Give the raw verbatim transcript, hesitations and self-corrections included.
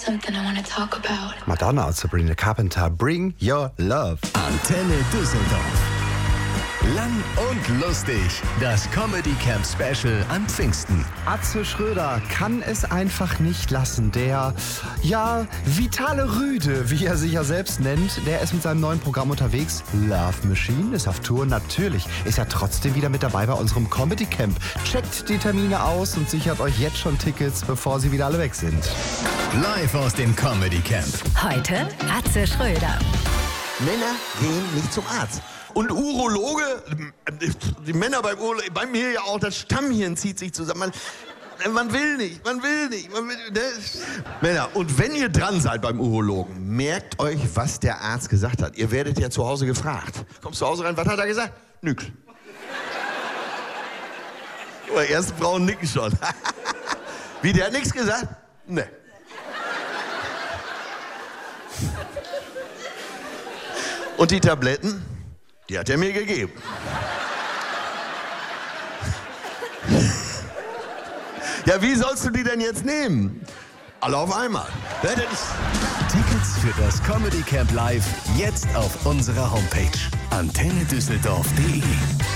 something I want to talk about. Madonna und Sabrina Carpenter, Bring Your Love. Antenne Düsseldorf. Lang und lustig. Das Comedy Camp Special an Pfingsten. Atze Schröder kann es einfach nicht lassen. Der, ja, vitale Rüde, wie er sich ja selbst nennt, der ist mit seinem neuen Programm unterwegs. Love Machine ist auf Tour. Natürlich ist er trotzdem wieder mit dabei bei unserem Comedy Camp. Checkt die Termine aus und sichert euch jetzt schon Tickets, bevor sie wieder alle weg sind. Live aus dem Comedy Camp. Heute Atze Schröder. Männer gehen nicht zum Arzt. Und Urologe, die Männer beim Urologe, bei mir ja auch, das Stammhirn zieht sich zusammen. Man, man will nicht, man will nicht. Man will, ne? Männer, und wenn ihr dran seid beim Urologen, merkt euch, was der Arzt gesagt hat. Ihr werdet ja zu Hause gefragt. Kommst zu Hause rein, was hat er gesagt? Nix. Oh, die ersten Frauen nicken schon. Wie, der hat nichts gesagt? Ne. Und die Tabletten? Die hat er mir gegeben. Ja, wie sollst du die denn jetzt nehmen? Alle auf einmal. Tickets für das Comedy Camp Live jetzt auf unserer Homepage antenne düsseldorf punkt de.